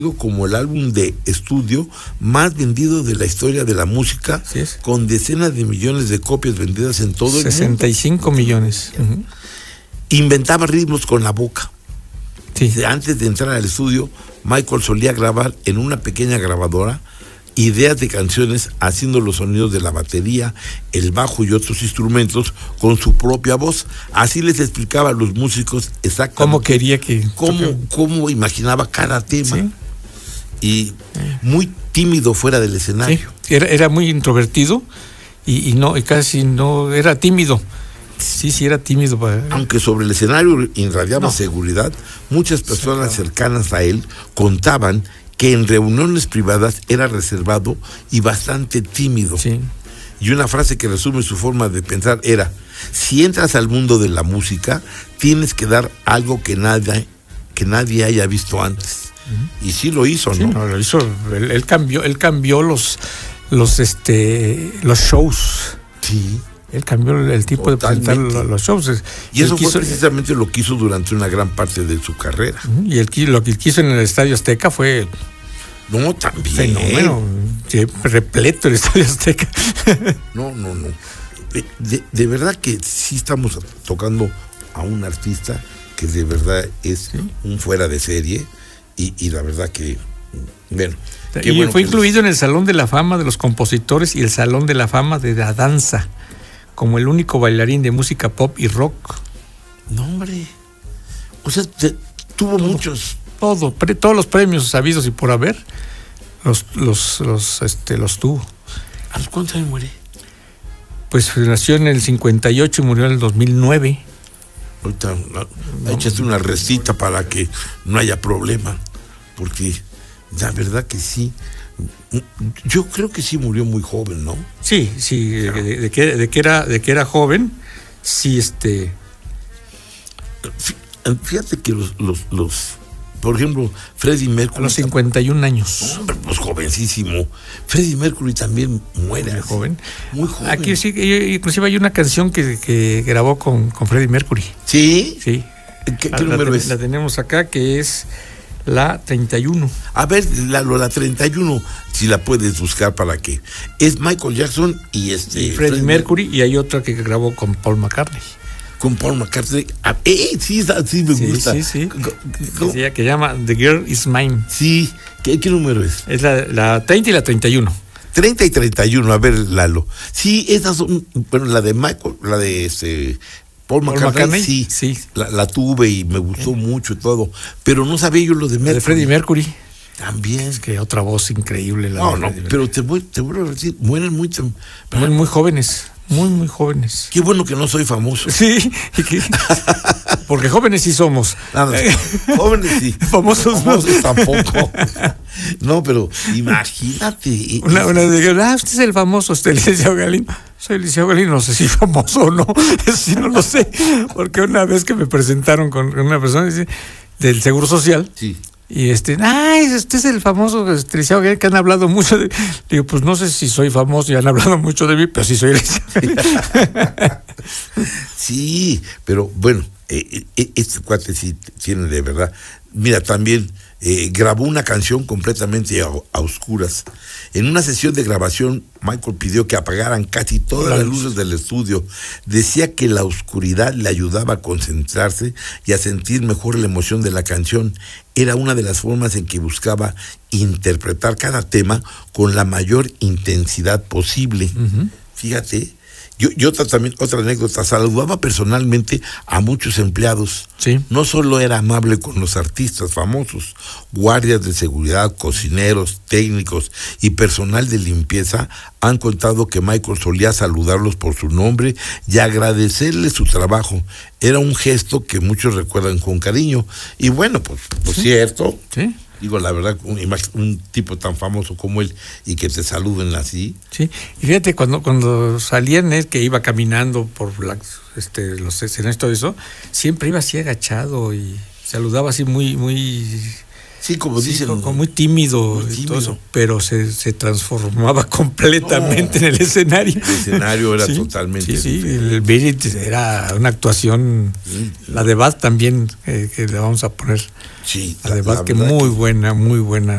como el álbum de estudio más vendido de la historia de la música, con decenas de millones de copias vendidas en todo el mundo. 65 millones. Uh-huh. Inventaba ritmos con la boca. Sí. Antes de entrar al estudio, Michael solía grabar en una pequeña grabadora ideas de canciones, haciendo los sonidos de la batería, el bajo y otros instrumentos con su propia voz. Así les explicaba a los músicos exactamente cómo quería que... cómo imaginaba cada tema. Sí. Y muy tímido fuera del escenario. Sí, era muy introvertido y casi no era tímido. Sí, era tímido. Aunque sobre el escenario irradiaba seguridad, muchas personas cercanas a él contaban que en reuniones privadas era reservado y bastante tímido. Sí. Y una frase que resume su forma de pensar era: si entras al mundo de la música, tienes que dar algo que nadie haya visto antes. Uh-huh. Y sí lo hizo, sí, ¿no? Lo hizo. Él cambió los shows. Sí. Él cambió el tipo Totalmente. de presentar los shows. Y eso fue precisamente lo que hizo durante una gran parte de su carrera. Y lo que quiso en el Estadio Azteca fue... No, también. Fenómeno. Repleto el Estadio Azteca. No. De verdad que sí estamos tocando a un artista que de verdad es un fuera de serie. Y la verdad que... Bueno. Y fue incluido en el Salón de la Fama de los Compositores y el Salón de la Fama de la Danza, como el único bailarín de música pop y rock. No, hombre. O sea, tuvo muchos. Todos los premios sabidos y por haber los tuvo. ¿A los cuántos años muere? Pues nació en el 58 y murió en el 2009. Ahorita échate una recita para que no haya problema, porque la verdad que sí. Yo creo que sí murió muy joven, ¿no? Sí, de que era joven, sí, Fíjate que los por ejemplo, Freddie Mercury... A los 51 años. Hombre, pues jovencísimo. Freddie Mercury también muere. Muy joven. Muy joven. Aquí sí, inclusive hay una canción que grabó con Freddie Mercury. ¿Sí? Sí. ¿Qué número es? La tenemos acá, que es la 31. A ver, la 31, si la puedes buscar para que... Es Michael Jackson y Freddie Mercury, y hay otra que grabó con Paul McCartney. Con Paul McCartney. Sí me gusta. Sí. Que llama The Girl Is Mine. Sí. ¿Qué número es? Es la 30 y la 31. 30 y 31, a ver, Lalo. Sí, esas son... Bueno, la de Michael, la de Paul McCartney, sí. La tuve y me gustó mucho y todo. Pero no sabía yo lo de Mercury. De Freddie Mercury. También. Es que otra voz increíble. No, pero te vuelvo a decir, mueren muy jóvenes. Muy jóvenes. Qué bueno que no soy famoso. Sí, porque jóvenes sí somos. Jóvenes sí. Famosos tampoco. No, pero imagínate. Una de usted es el famoso, Liceo Galindo. Soy Liceo Galindo, no sé si famoso o no. Sí, no lo sé. Porque una vez que me presentaron con una persona del Seguro Social. Sí. Y usted es el famoso Liceo Galindo, que han hablado mucho de... Digo, pues no sé si soy famoso y han hablado mucho de mí, pero sí soy Liceo Galindo. Sí, pero bueno, este cuate sí tiene de verdad. Mira, también grabó una canción completamente a oscuras. En una sesión de grabación, Michael pidió que apagaran casi todas las luces del estudio. Decía que la oscuridad le ayudaba a concentrarse y a sentir mejor la emoción de la canción. Era una de las formas en que buscaba interpretar cada tema con la mayor intensidad posible. Uh-huh. Fíjate. Y otra anécdota, saludaba personalmente a muchos empleados. Sí. No solo era amable con los artistas famosos, guardias de seguridad, cocineros, técnicos y personal de limpieza han contado que Michael solía saludarlos por su nombre y agradecerles su trabajo. Era un gesto que muchos recuerdan con cariño. Y bueno, pues sí. Cierto. Sí. Digo, la verdad, un tipo tan famoso como él y que te saluden así. Sí, y fíjate, cuando salían él, que iba caminando por los escenarios, todo eso, siempre iba así agachado y saludaba así muy... Sí, como dicen. Como muy tímido y todo eso, pero se transformaba completamente en el escenario. El escenario era totalmente... Sí, el Beat It era una actuación, la de Bad también, que le vamos a poner. Sí. La de Bad, que muy buena.